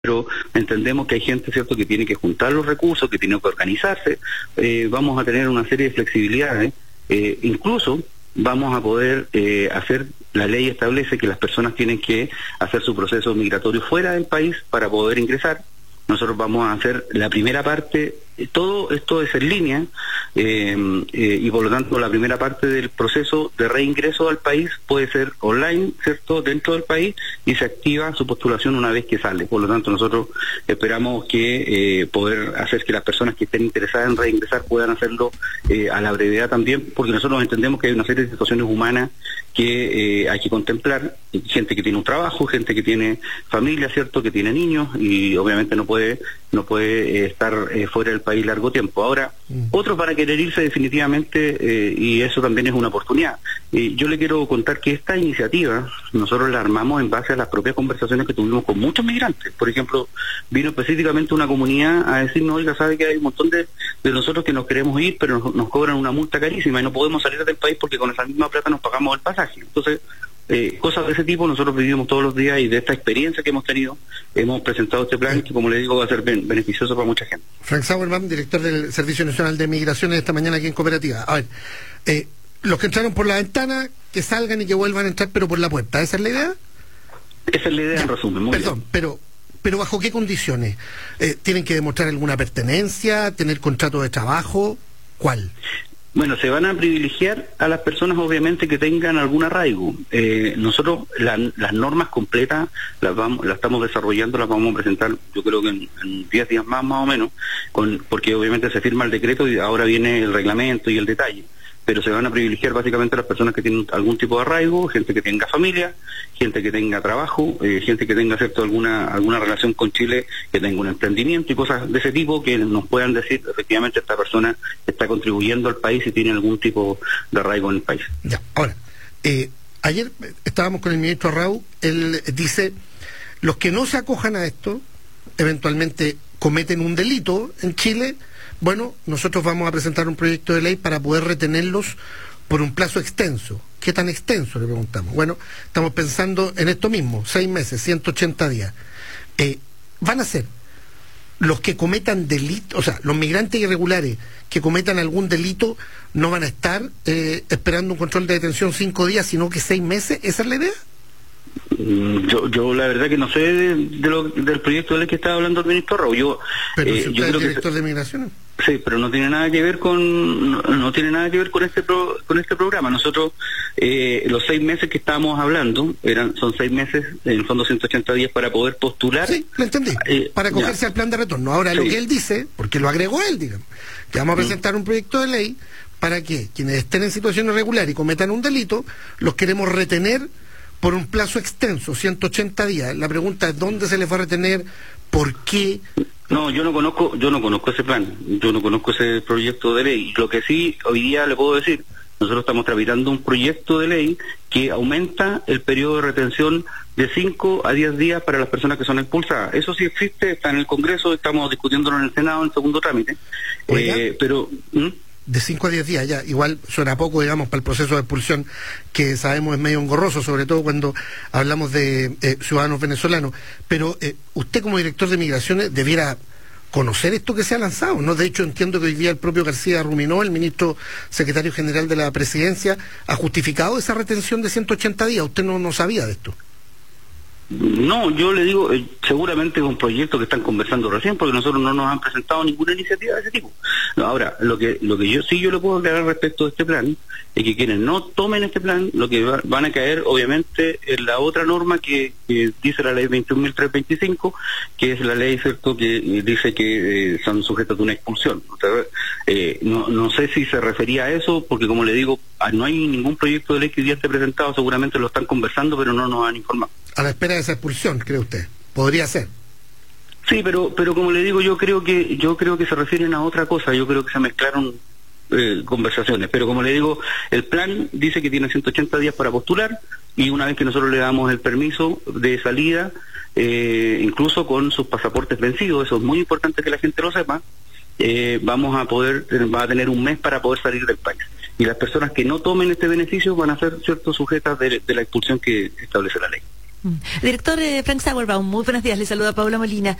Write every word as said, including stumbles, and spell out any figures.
pero entendemos que hay gente, cierto, que tiene que juntar los recursos, que tiene que organizarse. Eh, vamos a tener una serie de flexibilidades, eh, incluso vamos a poder eh, hacer, la ley establece que las personas tienen que hacer su proceso migratorio fuera del país para poder ingresar. Nosotros vamos a hacer la primera parte, todo esto es en línea, eh, eh, y por lo tanto la primera parte del proceso de reingreso al país puede ser online, ¿cierto?, dentro del país, y se activa su postulación una vez que sale. Por lo tanto nosotros esperamos que eh, poder hacer que las personas que estén interesadas en reingresar puedan hacerlo eh, a la brevedad también, porque nosotros entendemos que hay una serie de situaciones humanas que eh, hay que contemplar, gente que tiene un trabajo, gente que tiene familia, ¿cierto?, que tiene niños, y obviamente no puede no puede eh, estar eh, fuera del país largo tiempo. Ahora, mm. otros van a querer irse definitivamente, eh, y eso también es una oportunidad. Eh, yo le quiero contar que esta iniciativa nosotros la armamos en base a las propias conversaciones que tuvimos con muchos migrantes. Por ejemplo, vino específicamente una comunidad a decirnos, oiga, sabe que hay un montón de, de nosotros que nos queremos ir, pero nos, nos cobran una multa carísima y no podemos salir del país porque con esa misma plata nos pagamos el pasaje. Entonces, Eh, cosas de ese tipo nosotros vivimos todos los días, y de esta experiencia que hemos tenido hemos presentado este plan que, como le digo, va a ser ben beneficioso para mucha gente. Frank Sauerman, director del Servicio Nacional de Migraciones, esta mañana aquí en Cooperativa. A ver, eh, los que entraron por la ventana, que salgan y que vuelvan a entrar, pero por la puerta, ¿esa es la idea? Esa es la idea, ya, en resumen. Muy perdón, bien. pero pero ¿bajo qué condiciones? Eh, ¿Tienen que demostrar alguna pertenencia, tener contrato de trabajo? ¿Cuál? Bueno, se van a privilegiar a las personas, obviamente, que tengan algún arraigo. Eh, nosotros la, las normas completas las vamos, las estamos desarrollando, las vamos a presentar, yo creo que en, en diez días más, más o menos, con, porque obviamente se firma el decreto y ahora viene el reglamento y el detalle. Pero se van a privilegiar básicamente a las personas que tienen algún tipo de arraigo, gente que tenga familia, gente que tenga trabajo, eh, gente que tenga, cierto, alguna alguna relación con Chile, que tenga un emprendimiento y cosas de ese tipo, que nos puedan decir efectivamente esta persona está contribuyendo al país y tiene algún tipo de arraigo en el país. Ya, ahora, eh, ayer estábamos con el ministro Arrau, él dice, los que no se acojan a esto, eventualmente cometen un delito en Chile. Bueno, nosotros vamos a presentar un proyecto de ley para poder retenerlos por un plazo extenso. ¿Qué tan extenso?, le preguntamos. Bueno, estamos pensando en esto mismo, seis meses, ciento ochenta días. Eh, van a ser los que cometan delitos, o sea, los migrantes irregulares que cometan algún delito no van a estar eh, esperando un control de detención cinco días, sino que seis meses. ¿Esa es la idea? Yo, yo la verdad que no sé de, de lo, del proyecto de ley que estaba hablando el ministro Arrau. Yo, pero eh, si usted yo es creo el director que de migraciones. Sí, pero no tiene nada que ver con no, no tiene nada que ver con este pro, con este programa. Nosotros eh, los seis meses que estábamos hablando eran son seis meses, en el fondo ciento ochenta días para poder postular. Sí, lo entendí. Eh, para acogerse ya al plan de retorno. Ahora, sí, lo que él dice, porque lo agregó él, digamos, que vamos a presentar mm. un proyecto de ley para que quienes estén en situación irregular y cometan un delito, los queremos retener por un plazo extenso, ciento ochenta días. La pregunta es, ¿dónde se les va a retener? ¿Por qué? No, yo no conozco, yo no conozco ese plan, yo no conozco ese proyecto de ley. Lo que sí hoy día le puedo decir, nosotros estamos tramitando un proyecto de ley que aumenta el periodo de retención de cinco a diez días para las personas que son expulsadas. Eso sí existe, está en el Congreso, estamos discutiéndolo en el Senado en el segundo trámite. Eh, pero ¿Mm? De cinco a diez días, ya, igual suena poco, digamos, para el proceso de expulsión, que sabemos es medio engorroso, sobre todo cuando hablamos de eh, ciudadanos venezolanos. Pero eh, usted, como director de migraciones, debiera conocer esto que se ha lanzado, ¿no? De hecho, entiendo que hoy día el propio García Ruminó, el ministro secretario general de la Presidencia, ha justificado esa retención de ciento ochenta días. ¿Usted no, no sabía de esto? No, yo le digo, eh, seguramente es un proyecto que están conversando recién, porque nosotros no nos han presentado ninguna iniciativa de ese tipo. No, ahora, lo que lo que yo sí yo le puedo aclarar respecto de este plan es que quienes no tomen este plan, lo que va, van a caer, obviamente, en la otra norma que, que dice la ley veintiún mil trescientos veinticinco, que es la ley, cierto, que dice que eh, son sujetos de una expulsión. O sea, eh, no, no sé si se refería a eso, porque como le digo, no hay ningún proyecto de ley que hoy día esté presentado, seguramente lo están conversando, pero no nos han informado. A la espera de esa expulsión, ¿cree usted? ¿Podría ser? Sí, pero pero como le digo, yo creo que yo creo que se refieren a otra cosa. Yo creo que se mezclaron eh, conversaciones. Pero como le digo, el plan dice que tiene ciento ochenta días para postular, y una vez que nosotros le damos el permiso de salida, eh, incluso con sus pasaportes vencidos, eso es muy importante que la gente lo sepa, eh, vamos a poder, va a tener un mes para poder salir del país. Y las personas que no tomen este beneficio van a ser, cierto, sujetas de, de la expulsión que establece la ley. Director eh, Frank Sauerbaum, muy buenos días, le saluda Paula Molina.